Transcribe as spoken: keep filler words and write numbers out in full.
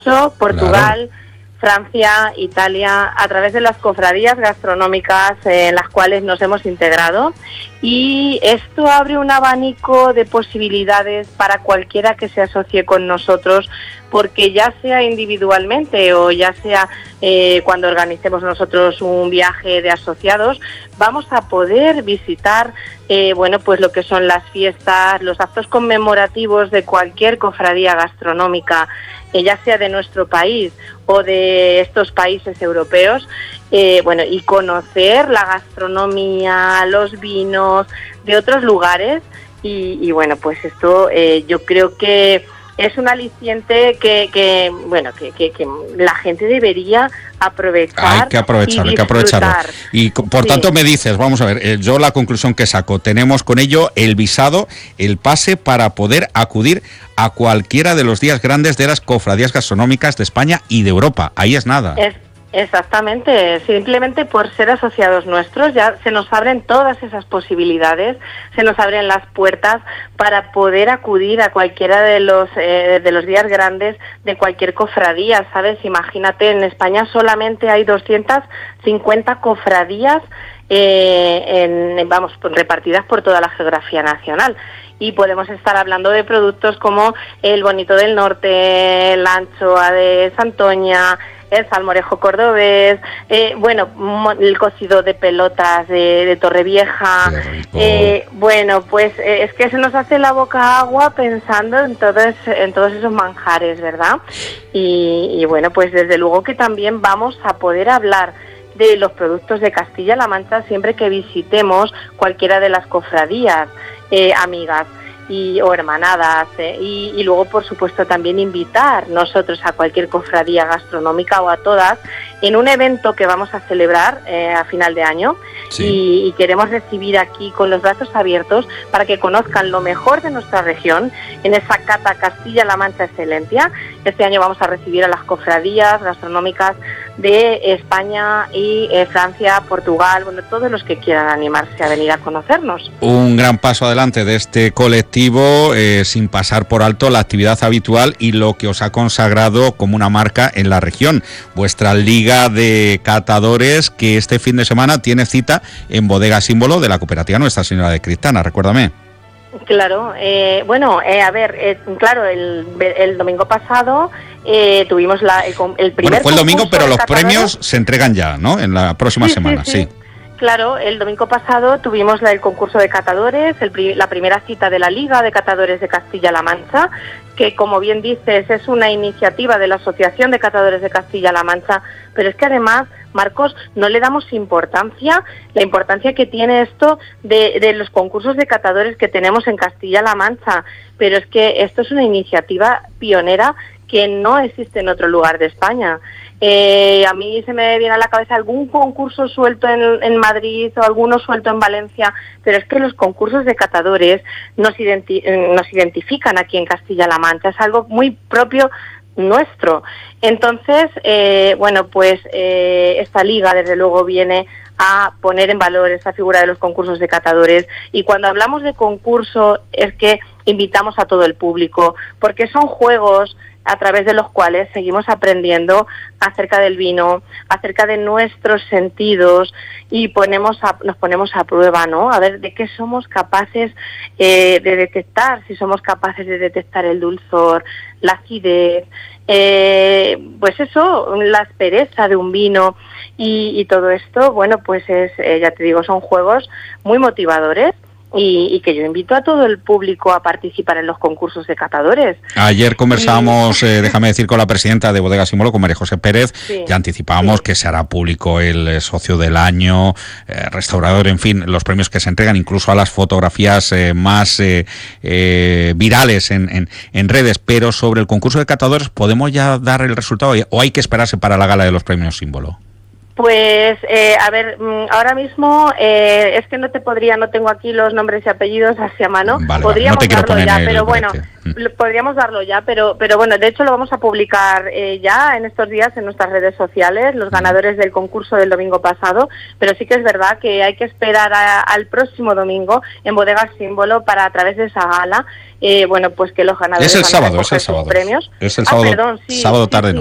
Portugal, claro. Francia, Italia, a través de las cofradías gastronómicas eh, en las cuales nos hemos integrado, y esto abre un abanico de posibilidades para cualquiera que se asocie con nosotros, porque ya sea individualmente o ya sea eh, cuando organicemos nosotros un viaje de asociados, vamos a poder visitar eh, bueno, pues lo que son las fiestas, los actos conmemorativos de cualquier cofradía gastronómica, eh, ya sea de nuestro país o de estos países europeos, eh, bueno, y conocer la gastronomía, los vinos de otros lugares, y, y bueno, pues esto eh, yo creo que es un aliciente que, que bueno, que, que, que la gente debería aprovechar. Hay que aprovecharlo, hay que aprovecharlo. Y por sí. tanto me dices, vamos a ver, eh, yo la conclusión que saco, tenemos con ello el visado, el pase para poder acudir a cualquiera de los días grandes de las cofradías gastronómicas de España y de Europa. Ahí es nada. Es Exactamente, simplemente por ser asociados nuestros ya se nos abren todas esas posibilidades, se nos abren las puertas para poder acudir a cualquiera de los eh, de los días grandes de cualquier cofradía, ¿sabes? Imagínate, en España solamente hay doscientas cincuenta cofradías eh, en, vamos, repartidas por toda la geografía nacional. Y podemos estar hablando de productos como el bonito del norte, la anchoa de Santoña, el salmorejo cordobés, eh, bueno, el cocido de pelotas de, de Torrevieja. Eh, bueno, pues eh, es que se nos hace la boca agua pensando en todos, en todos esos manjares, ¿verdad? Y, y bueno, pues desde luego que también vamos a poder hablar de los productos de Castilla-La Mancha siempre que visitemos cualquiera de las cofradías eh, amigas y o hermanadas, eh, y, y luego por supuesto también invitar nosotros a cualquier cofradía gastronómica o a todas en un evento que vamos a celebrar eh, a final de año, sí. y, y queremos recibir aquí con los brazos abiertos para que conozcan lo mejor de nuestra región en esa cata Castilla-La Mancha Excelencia. Este año vamos a recibir a las cofradías gastronómicas de España y eh, Francia, Portugal, bueno, todos los que quieran animarse a venir a conocernos. Un gran paso adelante de este colectivo, eh, sin pasar por alto la actividad habitual y lo que os ha consagrado como una marca en la región, vuestra Liga de Catadores, que este fin de semana tiene cita en Bodega Símbolo de la cooperativa Nuestra Señora de Cristana, recuérdame. Claro, eh, bueno, eh, a ver, eh, claro, el, el domingo pasado eh, tuvimos la, el, el primer Bueno, fue el domingo, pero los premios se entregan ya, ¿no? En la próxima sí, semana, sí. sí. sí. Claro, el domingo pasado tuvimos la, el concurso de catadores, el, la primera cita de la Liga de Catadores de Castilla-La Mancha, que como bien dices es una iniciativa de la Asociación de Catadores de Castilla-La Mancha, pero es que además, Marcos, no le damos importancia, la importancia que tiene esto de, de los concursos de catadores que tenemos en Castilla-La Mancha, pero es que esto es una iniciativa pionera que no existe en otro lugar de España. Eh, a mí se me viene a la cabeza algún concurso suelto en, en Madrid o alguno suelto en Valencia, pero es que los concursos de catadores nos, identi- nos identifican aquí en Castilla-La Mancha, es algo muy propio nuestro. Entonces, eh, bueno, pues eh, esta liga desde luego viene a poner en valor esa figura de los concursos de catadores, y cuando hablamos de concurso es que invitamos a todo el público, porque son juegos a través de los cuales seguimos aprendiendo acerca del vino, acerca de nuestros sentidos, y ponemos a, nos ponemos a prueba, ¿no? A ver de qué somos capaces eh, de detectar, si somos capaces de detectar el dulzor, la acidez, eh, pues eso, la aspereza de un vino, y, y todo esto, bueno, pues es, eh, ya te digo, son juegos muy motivadores. Y, y que yo invito a todo el público a participar en los concursos de catadores. Ayer conversamos, y... eh, déjame decir, con la presidenta de Bodega Símbolo, con María José Pérez, sí, ya anticipábamos sí. que se hará público el eh, socio del año, eh, restaurador, en fin, los premios que se entregan, incluso a las fotografías eh, más eh, eh, virales en, en, en redes, pero sobre el concurso de catadores, ¿podemos ya dar el resultado o hay que esperarse para la gala de los premios Símbolo? Pues, eh, a ver, ahora mismo eh, es que no te podría, no tengo aquí los nombres y apellidos así a mano. Vale, podríamos vale. No te darlo ya, pero brete. bueno, mm. podríamos darlo ya, pero pero bueno, de hecho lo vamos a publicar eh, ya en estos días en nuestras redes sociales, los ganadores del concurso del domingo pasado, pero sí que es verdad que hay que esperar a, al próximo domingo en Bodegas Símbolo para, a través de esa gala, eh, bueno, pues que los ganadores es el van sábado, a es el recoger sus sábado. premios. Es el ah, sábado, perdón, sí, sábado sí, tarde. sí.